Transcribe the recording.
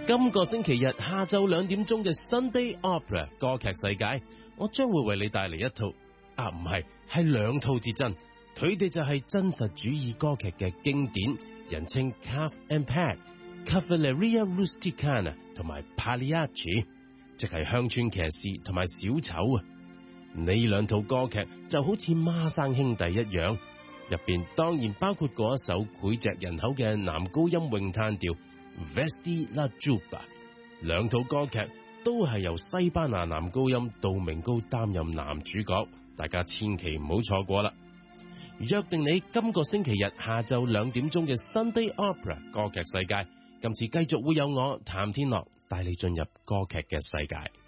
今個星期日下晝2點鐘嘅 Sunday Opera 歌劇世界，我將會為你帶嚟一套唔係兩套至真，佢哋就係真實主義歌劇嘅經典，人稱 Calf and Peg、Cavalleria Rusticana 同埋 Pagliacci， 即係鄉村騎士同埋小丑啊！呢兩套歌劇就好似孖生兄弟一樣，入邊當然包括嗰一首膾炙人口嘅男高音詠嘆調 Vesti la Giubba。兩套歌劇都係由西班牙男高音杜明高擔任男主角，大家千祈唔好錯過啦！約定你今個星期日下晝2點鐘嘅 Sunday Opera 歌劇世界，今次繼續會有我譚天樂帶你進入歌劇嘅世界。